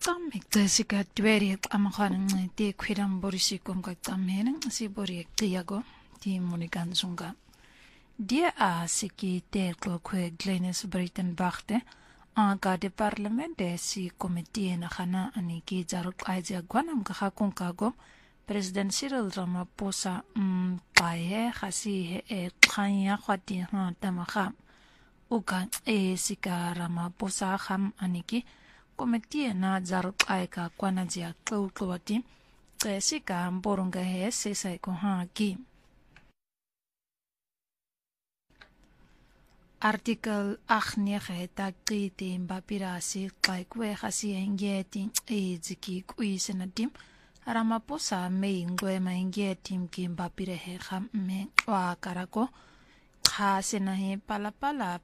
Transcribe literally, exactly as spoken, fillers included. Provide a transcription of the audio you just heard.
Tam Jessica Dweri Amahan de Quidam Borisicum Gatamen, Sibori Diago, di Monigan Zunga. Dia a Siki de Cloque Glenis Britain Bachte, Aga de Parlamente si Committee na Hana Aniki Zaruk Aizia Guanam Kahakunkago, President Cyril Ramaphosa Pae Hasi e Kanya Hati Ha Tamaha. Uka e Sika Ramaphosa Ham Aniki. Committee na zaruk aika kwanajia klauklawati sika boronga he sesai ko ha ki article eight nege ta qiti mbapirasi qaikwe khasi engeti e ziki kuisenatim Ramaphosa me ngwe ma engeti ki mbapire he kham me wa karako khasena he palapala